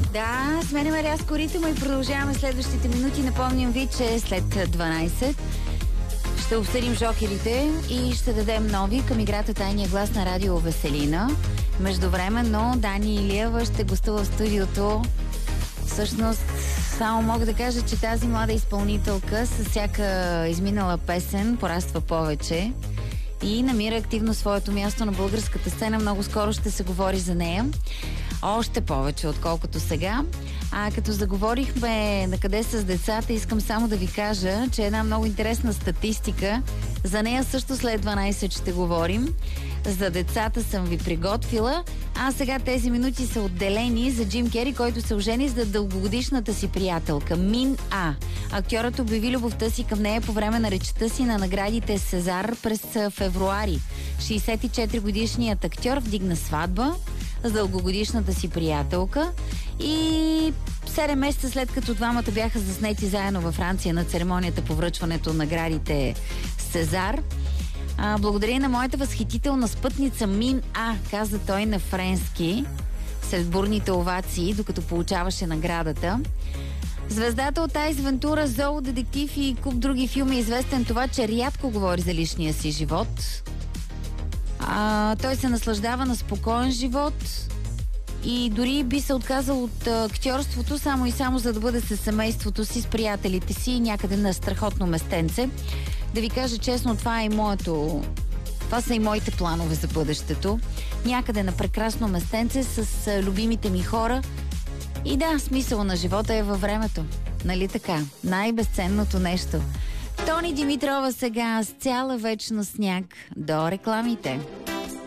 Да, сменяме рязко ритъма и продължаваме следващите минути. Напомням ви, че след 12 ще обсъдим жокерите и ще дадем нови към играта Тайния глас на Радио Веселина. Междувременно Дани Илиева ще гостува в студиото. Всъщност, само мога да кажа, че тази млада изпълнителка с всяка изминала песен пораства повече и намира активно своето място на българската сцена. Много скоро ще се говори за нея. Още повече, отколкото сега. А като заговорихме на къде с децата, искам само да ви кажа, че една много интересна статистика. За нея също след 12 ще говорим. За децата съм ви приготвила. А сега тези минути са отделени за Джим Кери, който се ожени за дългогодишната си приятелка Мин А. Актьорът обяви любовта си към нея по време на речта си на наградите Сезар през февруари. 64-годишният актьор вдигна сватба с дългогодишната си приятелка и 7 месеца след като двамата бяха заснети заедно във Франция на церемонията по връчването на наградите Сезар. Благодаря на моята възхитителна спътница Мин А, каза той на френски, след бурните овации, докато получаваше наградата. Звездата от Айс Вентура, Зоо, Детектив и куп други филми е известен това, че рядко говори за личния си живот. Той се наслаждава на спокоен живот и дори би се отказал от актьорството само и само за да бъде със семейството си, с приятелите си някъде на страхотно местенце. Да ви кажа честно, това са и моите планове за бъдещето. Някъде на прекрасно местенце с любимите ми хора. И да, смисъл на живота е във времето. Нали така? Най-безценното нещо. Тони Димитрова сега с Цяла вечност сняг до рекламите.